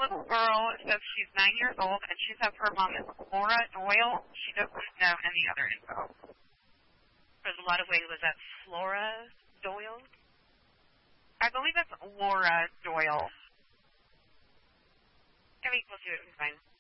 little girl says she's 9 years old, and she says her mom is Laura Doyle. She doesn't know any other info. There's a lot of ways. Was that Flora Doyle? I believe it's Laura Doyle. I mean, we'll see what we can find.